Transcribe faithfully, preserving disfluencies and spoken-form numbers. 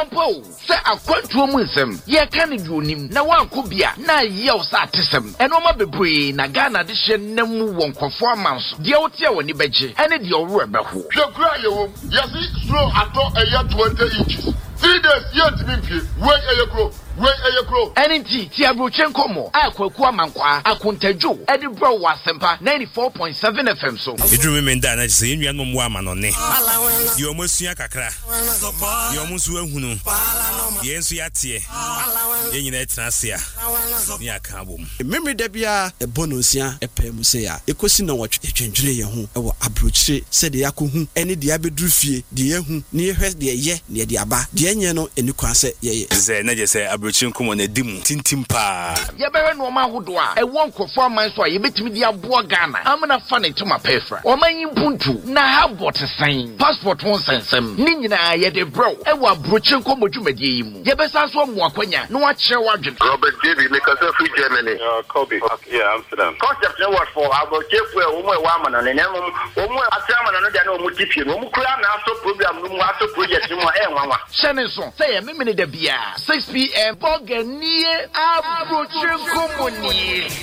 Ampo, say a quantum wisdom, ye can do him, na one could be a na yell satism, and Oma Bebre, Nagana addition, Nemu won't performance, the Otia when you beji, and your rubber. Your cry, yes, it's slow at all a year twenty inches. Three days, yet to be wait a crow. Wait a crow. Any tea, Tiabrochenko mo, Aqua Mankwa, Akuntejo, Edinburgh Wasempa, ninety-four point seven F M. So, you remember that I say, you are no woman on it. You almost see a cacra. You almost will who yes, you are tea. You need Tracia. Near Cabum. Remember, Debia, a bonusia, a pemusea, a question of what a change home, or approach, said the Yaku, any diabedrufi, the Yahu, near her, the ye, near the Abba, the Yano, and you can say, yes, I say, Abruchum on a dim, tintimpa. Yaberan woman who do I won't performance why you bet me the Abuagana. I'm gonna fun it to my pefra. Or my impuntu, na have what a sign. Passport won't send some. Nina, yet a bro, and what Bruchum Comojumedium. Yabesas one Wakwanya, no watch your wagon. Robert David, make us a free Germany. Uh, Kobe. Yeah, Amsterdam. Concept no word for our chief where woman woman and then woman a chairman and no multiple. Woman also program, no matter project, no more. Shannon, say a minute of beer, six p m. Bogania, Abruchum Comoni.